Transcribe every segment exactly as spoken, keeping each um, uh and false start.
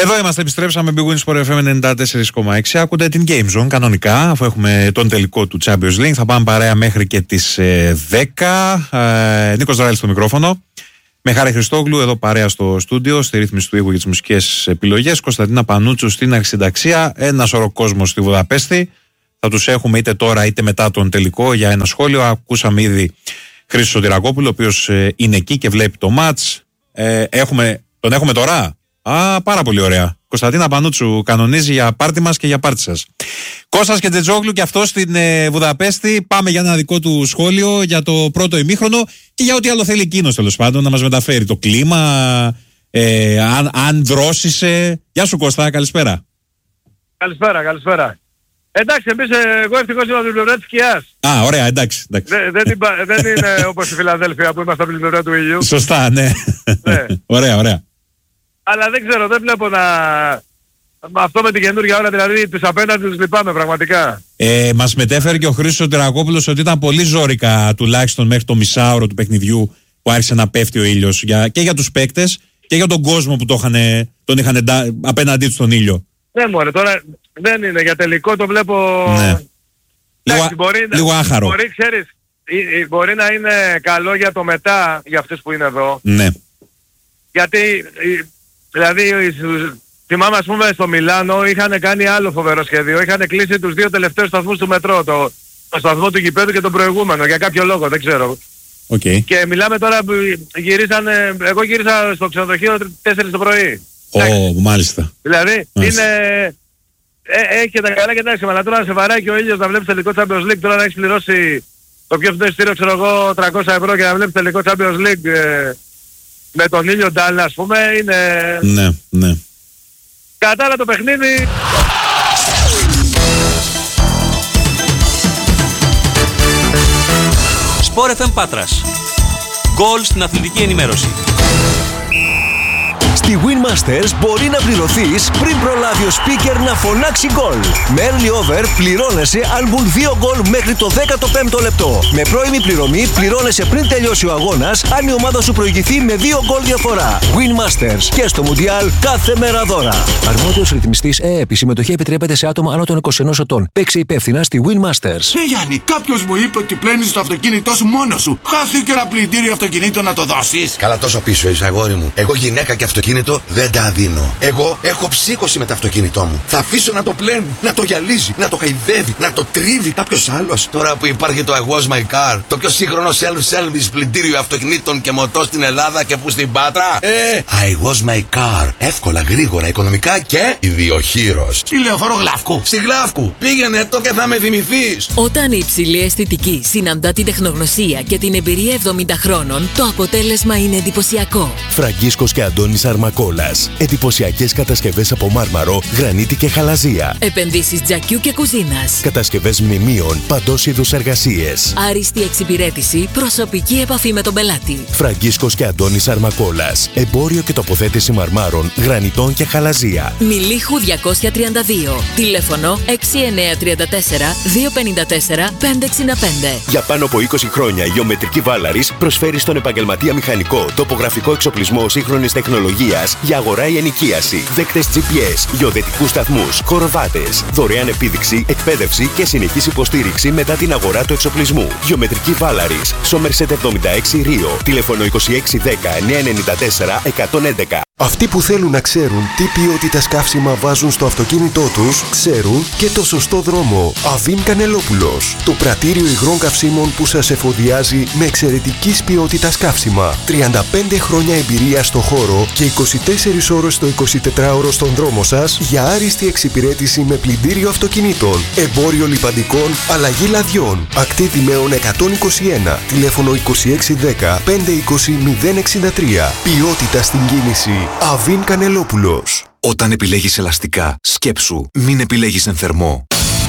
Εδώ είμαστε, επιστρέψαμε. Big Win Sport εφ εμ ενενήντα τέσσερα κόμμα έξι. Ακούτε την Game Zone κανονικά, αφού έχουμε τον τελικό του Champions League. Θα πάμε παρέα μέχρι και τις ε, δέκα. Ε, Νίκος Δράλης στο μικρόφωνο. Με Χάρη Χριστόγλου εδώ παρέα στο στούντιο, στη ρύθμιση του ήχου για τις μουσικές επιλογές. Κωνσταντίνα Πανούτσου στην αρχισυνταξία. Ένα σωρό κόσμο στη Βουδαπέστη. Θα τους έχουμε είτε τώρα είτε μετά τον τελικό για ένα σχόλιο. Ακούσαμε ήδη Χρήστο Σωτηρακόπουλο, ο οποίος ε, είναι εκεί και βλέπει το μάτς. Ε, έχουμε, τον έχουμε τώρα. Α, πάρα πολύ ωραία. Κωνσταντίνα Πανούτσου κανονίζει για πάρτι μας και για πάρτι σας. Κώστας και Τζετζόγλου και αυτό στην ε, Βουδαπέστη. Πάμε για ένα δικό του σχόλιο για το πρώτο ημίχρονο και για ό,τι άλλο θέλει εκείνος, τέλος πάντων, να μας μεταφέρει το κλίμα, ε, αν, αν δρόσισε. Γεια σου Κώστα, καλησπέρα. Καλησπέρα, καλησπέρα. Εντάξει, εμείς, εγώ ευτυχώς είμαι από την πλευρά της σκιάς. Α, ωραία, εντάξει. εντάξει. Δεν, δεν, δεν είναι όπως η Φιλαδέλφια που είμαστε από την πλευρά του ήλιου. Σωστά, ναι. ναι. Ωραία, ωραία. Αλλά δεν ξέρω, δεν βλέπω να... Αυτό με την καινούργια ώρα, δηλαδή τους απέναντι τους λυπάμαι πραγματικά. Ε, μας μετέφερε και ο Χρήστος Σωτηρακόπουλος ότι ήταν πολύ ζόρικα τουλάχιστον μέχρι το μισάωρο του παιχνιδιού που άρχισε να πέφτει ο ήλιος για, και για τους παίκτες και για τον κόσμο που το είχαν, τον είχαν εντά, απέναντί τους τον ήλιο. Ναι μωρέ, τώρα δεν είναι για τελικό, το βλέπω... Ναι. Εντάξει, λίγο, μπορεί, λίγο άχαρο. Μπορεί, ξέρεις, μπορεί να είναι καλό για το μετά για αυτούς που είναι εδώ. Ναι. Γιατί, δηλαδή... Θυμάμαι ας πούμε στο Μιλάνο είχαν κάνει άλλο φοβερό σχέδιο. Είχαν κλείσει τους δύο τελευταίους σταθμούς του μετρό. Το, το σταθμό του γηπέδου και τον προηγούμενο. Για κάποιο λόγο, δεν ξέρω. Okay. Και μιλάμε τώρα που γυρίσανε... Εγώ γύρισα στο ξενοδοχείο τέσσερις το πρωί. Ω, oh, μάλιστα. Δηλαδή μάλιστα. είναι... Ε, έχει και τα καλά και τα άσχημα. Αλλά τώρα σε βαράει και ο ήλιος να βλέπεις τελικό Champions League. Τώρα να έχεις πληρώσει το πιο φθηνό εισιτήριο, ξέρω εγώ, τριακόσια ευρώ και να βλέπεις τελικό Champions League ε, με τον ήλιο Ντάλ, ας πούμε, είναι... Ναι, ναι. Κατά το παιχνίδι. Sport εφ εμ Πάτρας. Γκολ στην αθλητική ενημέρωση. Στη Winmasters μπορεί να πληρωθείς πριν προλάβει ο speaker να φωνάξει γκολ. Με early over πληρώνεσαι αν μπουν δύο γκολ μέχρι το δέκατο πέμπτο λεπτό. Με πρώιμη πληρωμή πληρώνεσαι πριν τελειώσει ο αγώνας αν η ομάδα σου προηγηθεί με δύο γκολ διαφορά. Winmasters και στο Μουντιάλ κάθε μέρα δώρα. Αρμόδιος ρυθμιστής ΕΕΠ. Η συμμετοχή επιτρέπεται σε άτομα άνω των είκοσι ενός ετών. Παίξε υπεύθυνα στη Winmasters. Ναι Γιάννη, κάποιος μου είπε ότι πλένεις το αυτοκίνητό σου μόνος σου. Χάθηκε ένα πλυντήριο αυτοκινήτων να το δώσεις. Καλά τόσο πίσω είσαι αγόρι μου. Εγώ γυναίκα και αυτοκίνητο δεν τα δίνω. Εγώ έχω ψύχωση με το αυτοκίνητό μου. Θα αφήσω να το πλένει, να το γυαλίζει, να το χαϊδεύει, να το τρίβει κάποιος άλλος. Τώρα που υπάρχει το I Was My Car, το πιο σύγχρονο self-service πλυντήριο αυτοκινήτων και μοτό στην Ελλάδα και που στην Πάτρα. Ε, I Was My Car. Εύκολα, γρήγορα, οικονομικά και ιδιοχείρος. Στη Λεωφόρο Γλαύκου. Στη Γλαύκου. Πήγαινε το και θα με θυμηθείς. Όταν η υψηλή αισθητική συναντά την τεχνογνωσία και την εμπειρία εβδομήντα χρόνων, το αποτέλεσμα είναι εντυπωσιακό. Φραγκίσκος και Αντώνης Αρμακόλας. Εντυπωσιακές κατασκευές από μάρμαρο, γρανίτη και χαλαζία. Επενδύσεις τζακιού και κουζίνας. Κατασκευές μνημείων, παντός είδους εργασίες. Άριστη εξυπηρέτηση, προσωπική επαφή με τον πελάτη. Φραγκίσκος και Αντώνης Αρμακόλας. Εμπόριο και τοποθέτηση μαρμάρων, γρανιτών και χαλαζία. Μιλίχου διακόσια τριάντα δύο. Τηλέφωνο έξι εννιά τρία τέσσερα δύο πέντε τέσσερα πέντε εξήντα πέντε. Για πάνω από είκοσι χρόνια η Γεωμετρική Βάλαρης προσφέρει στον επαγγελματία μηχανικό τοπογραφικό εξοπλισμό σύγχρονης τεχνολογίας για αγορά ή ενοικίαση, δέκτες τζι πι ες, γεωδετικούς σταθμούς, κοροβάτες, δωρεάν επίδειξη, εκπαίδευση και συνεχής υποστήριξη μετά την αγορά του εξοπλισμού. Γεωμετρική Βάλαρης, Σόμερσετ εβδομήντα έξι Ρίο, τηλέφωνο είκοσι έξι δέκα εννιακόσια ενενήντα τέσσερα εκατόν έντεκα. Αυτοί που θέλουν να ξέρουν τι ποιότητα καύσιμα βάζουν στο αυτοκίνητό τους, ξέρουν και το σωστό δρόμο. Αβίν Κανελόπουλος. Το πρατήριο υγρών καυσίμων που σας εφοδιάζει με εξαιρετικής ποιότητας καύσιμα. τριάντα πέντε χρόνια εμπειρία στο χώρο και είκοσι τέσσερις ώρες το εικοσιτετράωρο στον δρόμο σας για άριστη εξυπηρέτηση με πλυντήριο αυτοκινήτων, εμπόριο λιπαντικών, αλλαγή λαδιών. Ακτή Δημαίων εκατόν είκοσι ένα. Τηλέφωνο είκοσι έξι δέκα πεντακόσια είκοσι μηδέν εξήντα τρία. Ποιότητα στην κίνηση. Αβίν Κανελόπουλος. Όταν επιλέγεις ελαστικά, σκέψου, μην επιλέγεις εν θερμό.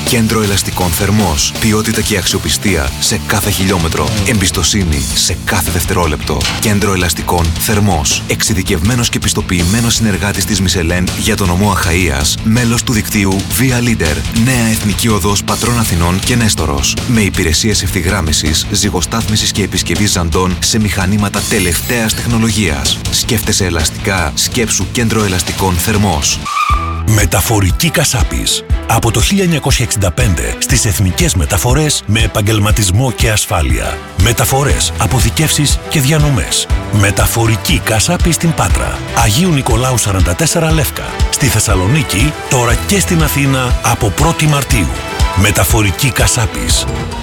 Κέντρο Ελαστικών Θερμός. Ποιότητα και αξιοπιστία σε κάθε χιλιόμετρο. Εμπιστοσύνη σε κάθε δευτερόλεπτο. Κέντρο Ελαστικών Θερμός. Εξειδικευμένος και πιστοποιημένος συνεργάτης της Michelin για τον νομό Αχαΐας. Μέλος του δικτύου Via Leader. Νέα Εθνική Οδός Πατρών Αθηνών και Νέστορος. Με υπηρεσίες ευθυγράμμισης, ζυγοστάθμισης και επισκευής ζαντών σε μηχανήματα τελευταίας τεχνολογίας. Σκέφτεσαι ελαστικά, σκέψου Κέντρο Ελαστικών Θερμός. Μεταφορική Κασάπης. Από το χίλια εννιακόσια εξήντα πέντε στις εθνικές μεταφορές με επαγγελματισμό και ασφάλεια. Μεταφορές, αποθηκεύσεις και διανομές. Μεταφορική Κασάπη στην Πάτρα. Αγίου Νικολάου σαράντα τέσσερα Λεύκα. Στη Θεσσαλονίκη, τώρα και στην Αθήνα από πρώτη Μαρτίου. Μεταφορική Κασάπης.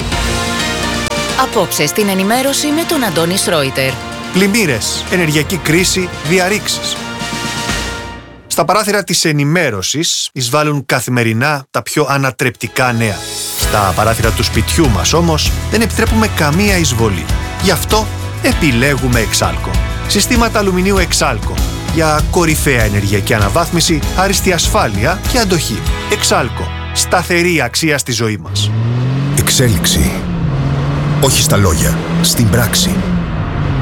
Απόψε στην ενημέρωση με τον Αντώνη Σρόιτερ. Πλημμύρες, ενεργειακή κρίση, διαρρήξεις. Στα παράθυρα της ενημέρωσης εισβάλλουν καθημερινά τα πιο ανατρεπτικά νέα. Στα παράθυρα του σπιτιού μας όμως δεν επιτρέπουμε καμία εισβολή. Γι' αυτό επιλέγουμε Εξάλκο. Συστήματα αλουμινίου Εξάλκο. Για κορυφαία ενεργειακή αναβάθμιση, άριστη ασφάλεια και αντοχή. Εξάλκο. Σταθερή αξία στη ζωή μας. Εξέλιξη. Όχι στα λόγια, στην πράξη.